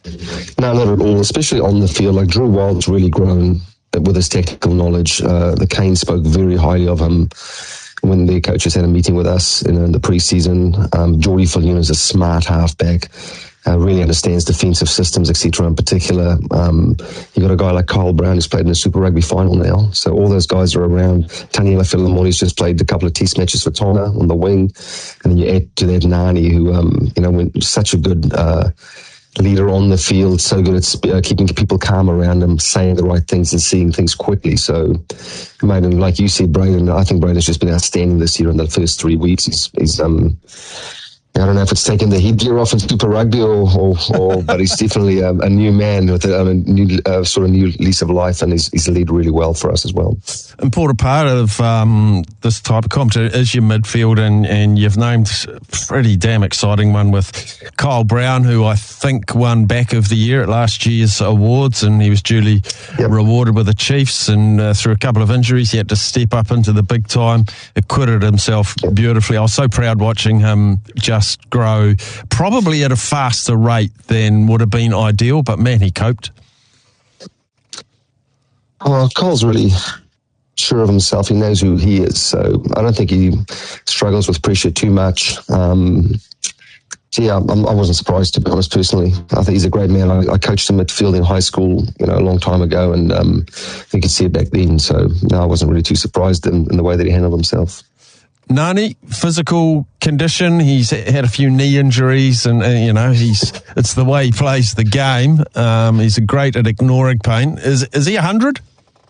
No, not at all, especially on the field. Like Drew Wild's really grown with his technical knowledge. The Canes spoke very highly of him when their coaches had a meeting with us in the preseason. Geordie Falloon is a smart halfback. Really understands defensive systems, etc. In particular, you got a guy like Kyle Brown who's played in the Super Rugby final now. So all those guys are around. Taniela Filamoni's just played a couple of test matches for Tonga on the wing, and then you add to that Nani, who went such a good leader on the field, so good at keeping people calm around him, saying the right things and seeing things quickly. So, mate, and like you said, Braden, I think Braden's just been outstanding this year in the first 3 weeks. He's I don't know if it's taken the headgear off in Super Rugby or but he's definitely a new man with a new new lease of life, and he's led really well for us as well. Important part of this type of competition is your midfield, and you've named a pretty damn exciting one with Kyle Brown, who I think won Back of the Year at last year's awards, and he was duly rewarded with the Chiefs, and through a couple of injuries he had to step up into the big time, acquitted himself beautifully. I was so proud watching him just grow, probably at a faster rate than would have been ideal, but man, he coped. Well, Cole's really sure of himself. He knows who he is, so I don't think he struggles with pressure too much. I wasn't surprised, to be honest, personally. I think he's a great man. I coached him midfield in high school, a long time ago, and you could see it back then, so no, I wasn't really too surprised in the way that he handled himself. Nani, physical condition, he's had a few knee injuries, and it's the way he plays the game. He's great at ignoring pain. Is he 100?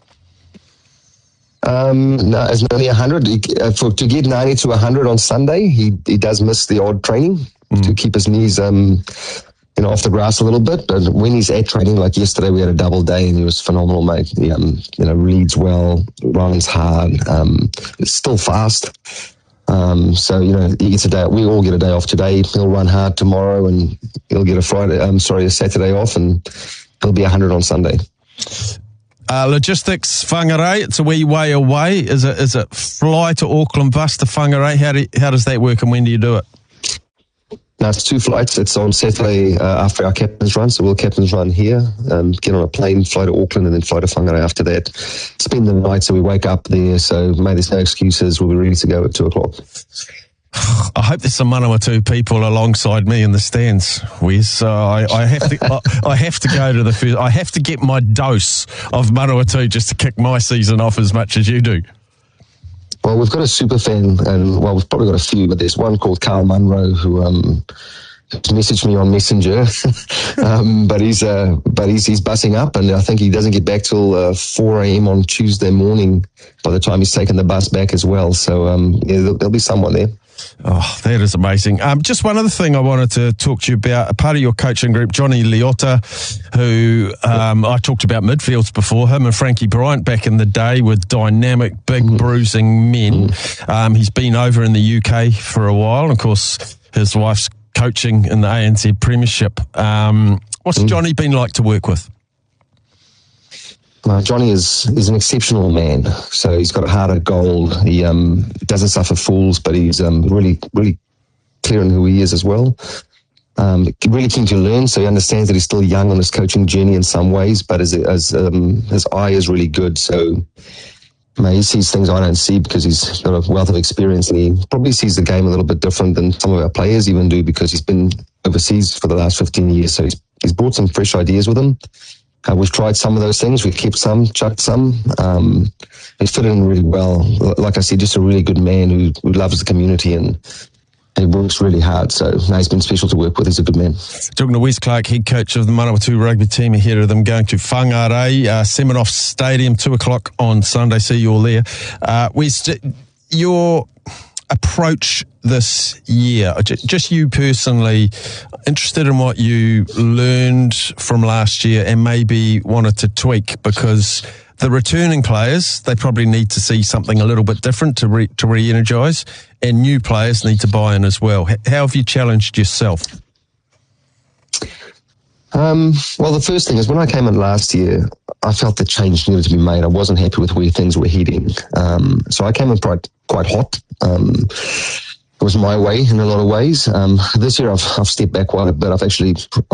No, it's only 100. To get 90 to 100 on Sunday, he does miss the odd training to keep his knees off the grass a little bit, but when he's at training, like yesterday, we had a double day and he was phenomenal, mate. He, reads well, runs hard, it's still fast. So, he gets a day, we all get a day off today. He'll run hard tomorrow, and he'll get a Saturday off, and he'll be 100 on Sunday. Logistics, Whangarei, it's a wee way away. Is it fly to Auckland, bus to Whangarei? How does that work, and when do you do it? No, it's 2 flights. It's on Saturday after our captain's run. So we'll captain's run here, get on a plane, fly to Auckland, and then fly to Whangarei after that. Spend the night, so we wake up there. So, mate, there's no excuses. We'll be ready to go at 2 o'clock. I hope there's some Manawatu people alongside me in the stands, Wes. I have to. I have to go to the first. I have to get my dose of Manawatu just to kick my season off as much as you do. Well, we've got a super fan, and we've probably got a few, but there's one called Carl Munro who messaged me on Messenger, but he's bussing up, and I think he doesn't get back till 4 a.m. on Tuesday morning. By the time he's taken the bus back as well, so there'll be someone there. Oh, that is amazing. Just one other thing I wanted to talk to you about. A part of your coaching group, Johnny Leota, who I talked about midfields before, him and Frankie Bryant back in the day were dynamic, big, bruising men. He's been over in the UK for a while, and of course, his wife's coaching in the ANZ Premiership. What's Johnny been like to work with? Johnny is an exceptional man. So he's got a heart of gold. He doesn't suffer fools, but he's really, really clear on who he is as well. Really keen to learn, so he understands that he's still young on his coaching journey in some ways, but his eye is really good. So he sees things I don't see because he's got a wealth of experience, and he probably sees the game a little bit different than some of our players even do, because he's been overseas for the last 15 years. So he's brought some fresh ideas with him. We've tried some of those things. We've kept some, chucked some. He's fit in really well. Like I said, just a really good man who loves the community and he works really hard. So he's been special to work with. He's a good man. Talking to Wes Clark, head coach of the Manawatu rugby team, ahead of them going to Whangarei, Seminoff Stadium, 2 o'clock on Sunday. See you all there. Wes, your approach this year, just you personally, interested in what you learned from last year and maybe wanted to tweak, because the returning players, they probably need to see something a little bit different to re-energise, and new players need to buy in as well. How have you challenged yourself? Well, the first thing is, when I came in last year, I felt that change needed to be made. I wasn't happy with where things were heading. So I came in quite hot. It was my way in a lot of ways. This year I've stepped back quite a bit. I've actually